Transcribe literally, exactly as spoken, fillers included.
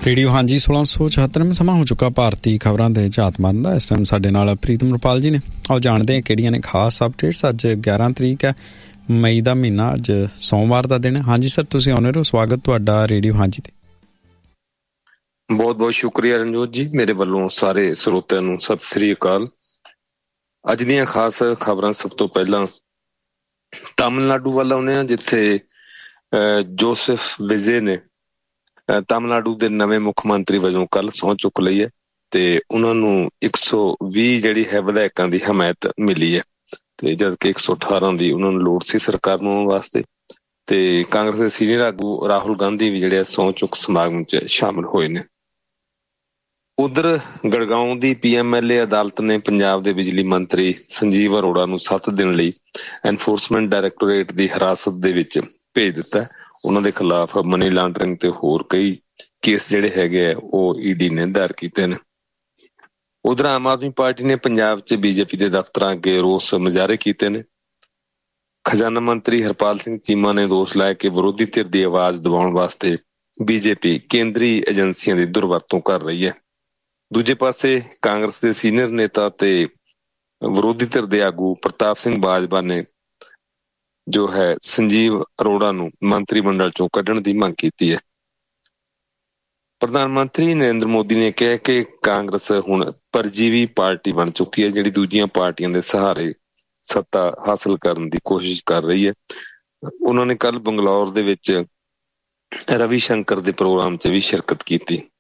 Radio ਹਾਂਜੀ सोलह सौ चौहत्तर ਸਮਾਂ ਹੋ ਚੁੱਕਾ ਭਾਰਤੀ ਖਬਰਾਂ ਦੇ ਝਾਤ ਮਾਰਨ ਦਾ। ਇਸ ਟਾਈਮ ਸਾਡੇ ਨਾਲ ਪ੍ਰੀਤਮ ਰੁਪਾਲ ਜੀ ਨੇ। ਆਓ ਜਾਣਦੇ ਹਾਂ ਕਿਹੜੀਆਂ ਨੇ ਖਾਸ ਅਪਡੇਟਸ। ਅੱਜ ਗਿਆਰਾਂ ਤਰੀਕ ਹੈ ਮਈ ਦਾ ਮਹੀਨਾ, ਅੱਜ ਸੋਮਵਾਰ ਦਾ ਦਿਨ ਹੈ। ਹਾਂਜੀ ਸਰ, ਤੁਸੀਂ ਆਉਣੇ ਰਹੋ। ਸਵਾਗਤ ਤੁਹਾਡਾ ਰੇਡੀਓ ਹਾਂਜੀ ਤੇ। ਬਹੁਤ ਬਹੁਤ ਸ਼ੁਕਰੀਆ ਰਣਜੋਤ ਜੀ, ਮੇਰੇ ਵੱਲੋਂ ਸਾਰੇ ਸਰੋਤਿਆਂ ਨੂੰ ਸਤਿ ਸ੍ਰੀ ਅਕਾਲ। ਅੱਜ ਦੀਆਂ ਖਾਸ ਖਬਰਾਂ, ਸਭ ਤੋਂ ਪਹਿਲਾਂ ਤਾਮਿਲਨਾਡੂ ਵੱਲ ਆਉਂਦੇ ਹਾਂ, ਜਿੱਥੇ ਜੋਸਫ ਵਿਜੇ ਨੇ ਤਾਮਿਲਨਾਡੂ ਦੇ ਨਵੇਂ ਮੁੱਖ ਮੰਤਰੀ ਵਜੋਂ ਕੱਲ੍ਹ ਸਹੁੰ ਚੁੱਕ ਲਈ ਹੈ ਤੇ ਉਹਨਾਂ ਨੂੰ ਇੱਕ ਸੌ ਵੀਹ ਜਿਹੜੀ ਹੈ ਵਿਧਾਇਕਾਂ ਦੀ ਹਮਾਇਤ ਮਿਲੀ ਹੈ, ਤੇ ਜਦ ਕਿ ਇੱਕ ਸੌ ਅਠਾਰਾਂ ਦੀ ਉਹਨਾਂ ਨੂੰ ਲੋੜ ਸੀ ਸਰਕਾਰ ਬਣਾਉਣ ਵਾਸਤੇ। ਤੇ ਕਾਂਗਰਸ ਦੇ ਸੀਨੀਅਰ ਆਗੂ ਰਾਹੁਲ ਗਾਂਧੀ ਵੀ ਜਿਹੜੇ ਸਹੁੰ ਚੁੱਕ ਸਮਾਗਮ 'ਚ ਸ਼ਾਮਿਲ ਹੋਏ ਨੇ। ਉਧਰ ਗੜਗਾਉਂ ਦੀ ਪੀ ਐਮ ਐਲ ਏ ਅਦਾਲਤ ਨੇ ਪੰਜਾਬ ਦੇ ਬਿਜਲੀ ਮੰਤਰੀ ਸੰਜੀਵ ਅਰੋੜਾ ਨੂੰ ਸੱਤ ਦਿਨ ਲਈ ਐਨਫੋਰਸਮੈਂਟ ਡਾਇਰੈਕਟੋਰੇਟ ਦੀ ਹਿਰਾਸਤ ਦੇ ਵਿੱਚ ਭੇਜ ਦਿੱਤਾ। ਉਹਨਾਂ ਦੇ ਖਿਲਾਫ ਮਨੀ ਲਾਂਡਰਿੰਗ ਤੇ ਹੋਰ ਕਈ ਕੇਸ ਜਿਹੜੇ ਹੈਗੇ ਆ ਉਹ ਈ ਡੀ ਨੇ ਦਾਇਰ ਕੀਤੇ ਨੇ। ਉਧਰ ਆਮ ਆਦਮੀ ਪਾਰਟੀ ਨੇ ਪੰਜਾਬ 'ਚ ਬੀਜੇਪੀ ਦੇ ਦਫ਼ਤਰਾਂ ਅੱਗੇ ਰੋਸ ਮੁਜ਼ਾਹਰੇ ਕੀਤੇ ਨੇ। ਖਜ਼ਾਨਾ ਮੰਤਰੀ ਹਰਪਾਲ ਸਿੰਘ ਚੀਮਾ ਨੇ ਦੋਸ਼ ਲਾਇਆ ਕਿ ਵਿਰੋਧੀ ਧਿਰ ਦੀ ਆਵਾਜ਼ ਦਬਾਉਣ ਵਾਸਤੇ ਬੀਜੇਪੀ ਕੇਂਦਰੀ ਏਜੰਸੀਆਂ ਦੀ ਦੁਰਵਰਤੋਂ ਕਰ ਰਹੀ ਹੈ। ਦੂਜੇ ਪਾਸੇ ਕਾਂਗਰਸ ਦੇ ਸੀਨੀਅਰ ਨੇਤਾ ਤੇ ਵਿਰੋਧੀ ਧਿਰ ਦੇ ਆਗੂ ਪ੍ਰਤਾਪ ਸਿੰਘ ਬਾਜਵਾ ਨੇ ਜੋ ਹੈ ਸੰਜੀਵ ਅਰੋੜਾ ਨੂੰ ਮੰਤਰੀ ਮੰਡਲ ਚੋਂ ਕੱਢਣ ਦੀ ਮੰਗ ਕੀਤੀ ਹੈ। ਪ੍ਰਧਾਨ ਮੰਤਰੀ ਨਰਿੰਦਰ ਮੋਦੀ ਨੇ ਕਿਹਾ ਕਿ ਕਾਂਗਰਸ ਹੁਣ ਪਰਜੀਵੀ ਪਾਰਟੀ ਬਣ ਚੁੱਕੀ ਹੈ, ਜਿਹੜੀ ਦੂਜੀਆਂ ਪਾਰਟੀਆਂ ਦੇ ਸਹਾਰੇ ਸੱਤਾ ਹਾਸਲ ਕਰਨ ਦੀ ਕੋਸ਼ਿਸ਼ ਕਰ ਰਹੀ ਹੈ। ਉਹਨਾਂ ਨੇ ਕੱਲ੍ਹ ਬੰਗਲੌਰ ਦੇ ਵਿੱਚ ਰਵੀ ਸ਼ੰਕਰ ਦੇ ਪ੍ਰੋਗਰਾਮ 'ਚ ਵੀ ਸ਼ਿਰਕਤ ਕੀਤੀ।